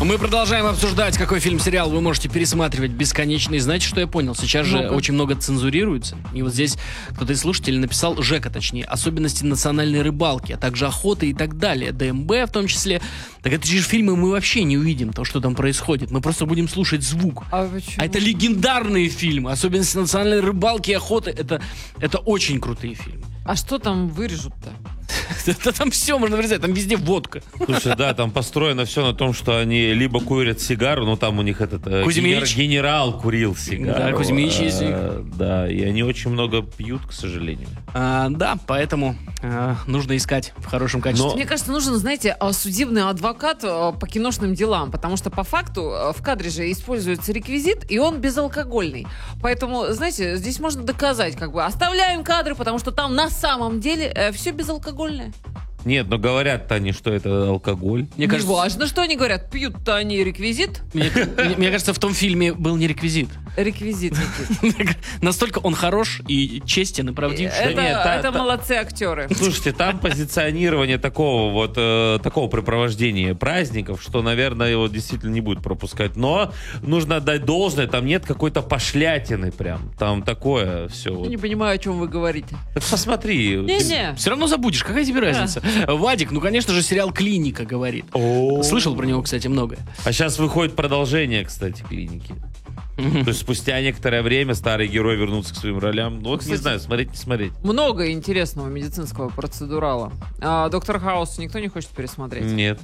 Мы продолжаем обсуждать, какой фильм-сериал вы можете пересматривать бесконечно. И знаете, что я понял? Сейчас же очень много цензурируется. И вот здесь кто-то из слушателей написал, Жека точнее, особенности национальной рыбалки, а также охоты и так далее. ДМБ в том числе. Так это же фильмы мы вообще не увидим, то, что там происходит. Мы просто будем слушать звук. А это легендарные фильмы. Особенности национальной рыбалки и охоты. Это очень крутые фильмы. А что там вырежут-то? Да там все можно вырезать, там везде водка. Слушай, да, там построено все на том, что они либо курят сигару, ну там у них этот генерал курил сигару. Да, Кузьмич есть. Да, и они очень много пьют, к сожалению. Да, поэтому нужно искать в хорошем качестве. Мне кажется, нужен, знаете, судебный адвокат по киношным делам, потому что по факту в кадре же используется реквизит, и он безалкогольный. Поэтому, знаете, здесь можно доказать, оставляем кадры, потому что там на самом деле все безалкогольное. Нет, но говорят-то они, что это алкоголь. Мне кажется, важно, что они говорят. Пьют-то они реквизит. Мне кажется, в том фильме был не реквизит. Реквизит. Настолько он хорош и честен и правдив. Это молодцы актеры. Слушайте, там позиционирование такого препровождения праздников, что, наверное, его действительно не будет пропускать. Но нужно отдать должное, там нет какой-то пошлятины прям. Там такое все. Я не понимаю, о чем вы говорите. Так посмотри. Не-не. Все равно забудешь, какая тебе разница? Вадик, конечно же, сериал «Клиника» говорит. Слышал про него, кстати, многое. А сейчас выходит продолжение, кстати, «Клиники». То есть спустя некоторое время старый герой вернулся к своим ролям. Ну, кстати, не знаю, смотреть, не смотреть. Много интересного медицинского процедурала. «Доктор Хаус» никто не хочет пересмотреть? Нет.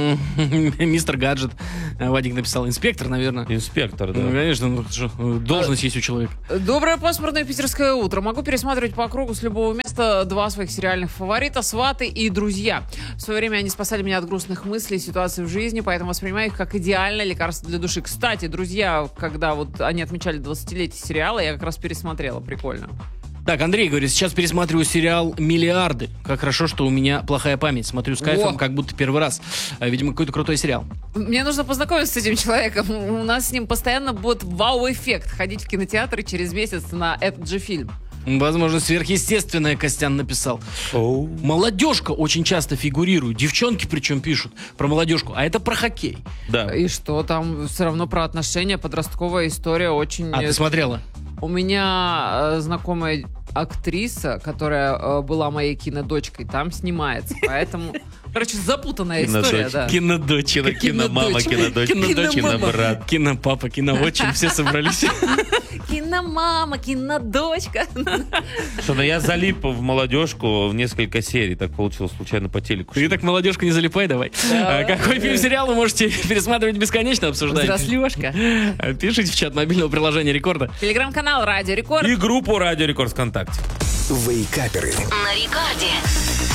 «Мистер Гаджет». Вадик написал «Инспектор», наверное. «Инспектор», да. Ну, конечно, должность есть у человека. Доброе пасмурное питерское утро. Могу пересматривать по кругу с любого места два своих сериальных фаворита «Сваты» и «Друзья». В свое время они спасали меня от грустных мыслей, ситуаций в жизни, поэтому воспринимаю их как идеальное лекарство для души. Кстати, «Друзья», когда они отмечали 20-летие сериала, я как раз пересмотрела. Прикольно. Так, Андрей говорит, сейчас пересматриваю сериал «Миллиарды». Как хорошо, что у меня плохая память. Смотрю с кайфом, как будто первый раз. Видимо, какой-то крутой сериал. Мне нужно познакомиться с этим человеком. У нас с ним постоянно будет вау-эффект ходить в кинотеатр через месяц на этот же фильм. Возможно, сверхъестественное, Костян написал. Молодежка очень часто фигурирует. Девчонки причем пишут про молодежку. А это про хоккей. Да. И что там? Все равно про отношения. Подростковая история очень... А ты смотрела? У меня знакомая актриса, которая была моей кинодочкой, там снимается. Поэтому... Короче, запутанная история, да. Кинодочка. Киномама, кинодочь, кинобрат. Кинопапа, киноотчим, все собрались. Киномама, кинодочка. Что, я залип в молодежку в несколько серий. Так получилось случайно по телеку. Ты так молодежку не залипай давай. Какой фильм-сериал вы можете пересматривать бесконечно, обсуждать? Взрослёшка. Пишите в чат мобильного приложения Рекорда. Телеграм-канал Радио Рекорд. И группу Радио Рекорд ВКонтакте. Вейкаперы. На Рекорде.